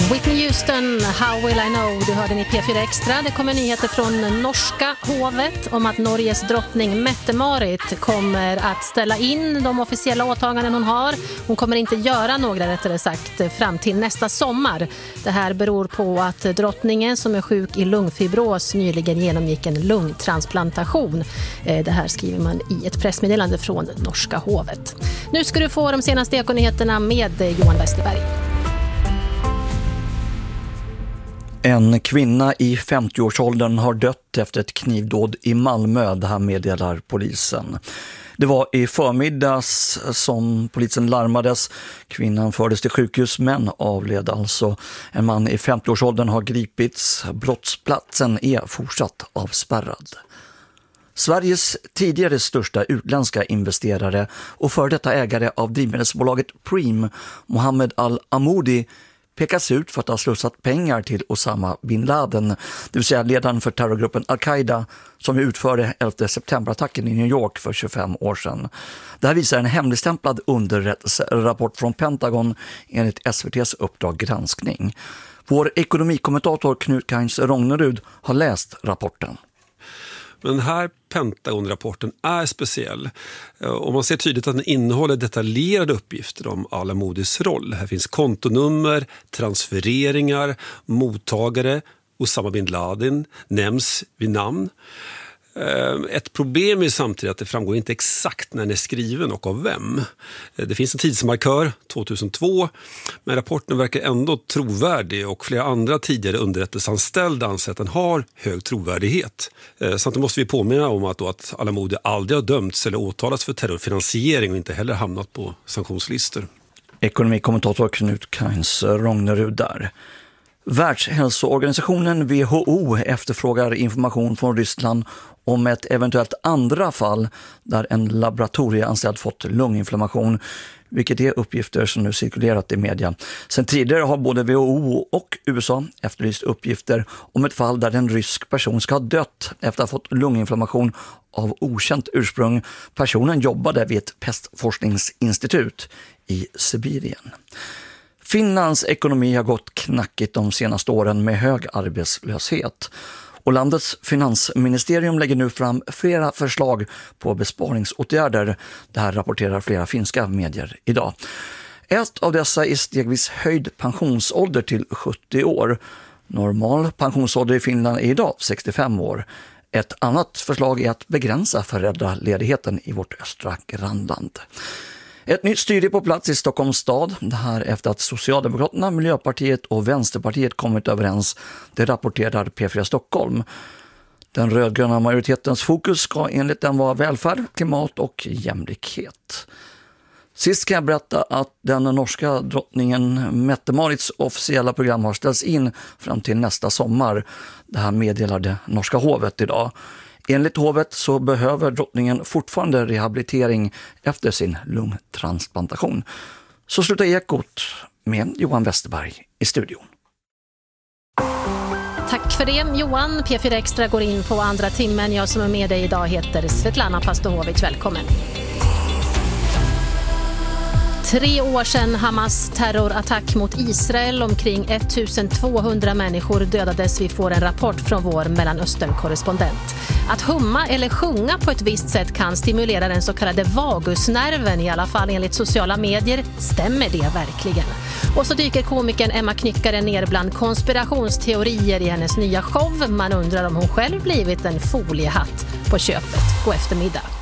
Whitney Houston, How Will I Know? Du hörde ni P4 Extra. Det kommer nyheter från norska hovet om att Norges drottning Mette-Marit kommer att ställa in de officiella åtaganden hon har. Hon kommer inte göra några, rättare sagt, fram till nästa sommar. Det här beror på att drottningen som är sjuk i lungfibros nyligen genomgick en lungtransplantation. Det här skriver man i ett pressmeddelande från norska hovet. Nu ska du få de senaste ekonyheterna med Johan Westerberg. En kvinna i 50-årsåldern har dött efter ett knivdåd i Malmö, det här meddelar polisen. Det var i förmiddags som polisen larmades. Kvinnan fördes till sjukhus men avled alltså. En man i 50-årsåldern har gripits. Brottsplatsen är fortsatt avspärrad. Sveriges tidigare största utländska investerare och före detta ägare av drivmedelsbolaget Preem, Mohammed Al-Amoudi, pekas ut för att ha slussat pengar till Osama bin Laden, det vill säga ledaren för terrorgruppen Al-Qaida som utförde 11 september-attacken i New York för 25 år sedan. Det här visar en hemligstämplad underrättelserapport från Pentagon enligt SVT:s Uppdrag granskning. Vår ekonomikommentator Knut Kains Rognerud har läst rapporten. Men den här Pentagon-rapporten är speciell och man ser tydligt att den innehåller detaljerade uppgifter om Al-Amoudis roll. Här finns kontonummer, transfereringar, mottagare, Osama bin Laden nämns vid namn. Ett problem är samtidigt att det framgår inte exakt när den är skriven och av vem. Det finns en tidsmarkör, 2002, men rapporten verkar ändå trovärdig och flera andra tidigare underrättelseanställda anser att den har hög trovärdighet. Samtidigt måste vi påminna om att Al-Amoudi aldrig har dömts eller åtalats för terrorfinansiering och inte heller hamnat på sanktionslistor. Ekonomikommentator Knut Kains Rognerud där. Världshälsoorganisationen WHO efterfrågar information från Ryssland om ett eventuellt andra fall där en laboratorieanställd fått lunginflammation, vilket är uppgifter som nu cirkulerat i media. Sen tidigare har både WHO och USA efterlyst uppgifter om ett fall där en rysk person ska ha dött efter att ha fått lunginflammation av okänt ursprung. Personen jobbade vid ett pestforskningsinstitut i Sibirien. Finlands ekonomi har gått knackigt de senaste åren med hög arbetslöshet. Och landets finansministerium lägger nu fram flera förslag på besparingsåtgärder. Det här rapporterar flera finska medier idag. Ett av dessa är stegvis höjd pensionsålder till 70 år. Normal pensionsålder i Finland är idag 65 år. Ett annat förslag är att begränsa föräldraledigheten i vårt östra grannland. Ett nytt styre på plats i Stockholms stad, det här efter att Socialdemokraterna, Miljöpartiet och Vänsterpartiet kommit överens, det rapporterar P4 Stockholm. Den rödgröna majoritetens fokus ska enligt den vara välfärd, klimat och jämlikhet. Sist kan jag berätta att den norska drottningen Mette-Marits officiella program har ställts in fram till nästa sommar. Det här meddelade norska hovet idag. Enligt hovet så behöver drottningen fortfarande rehabilitering efter sin lungtransplantation. Så slutar Ekot med Johan Westerberg i studion. Tack för det Johan. P4 Extra går in på andra timmen. Jag som är med dig idag heter Svetlana Pastohovic. Välkommen. 3 år sedan Hamas terrorattack mot Israel. Omkring 1200 människor dödades. Vi får en rapport från vår Mellanöstern-korrespondent. Att humma eller sjunga på ett visst sätt kan stimulera den så kallade vagusnerven, i alla fall enligt sociala medier. Stämmer det verkligen? Och så dyker komikern Emma Knyckare ner bland konspirationsteorier i hennes nya show. Man undrar om hon själv blivit en foliehatt på köpet. God eftermiddag.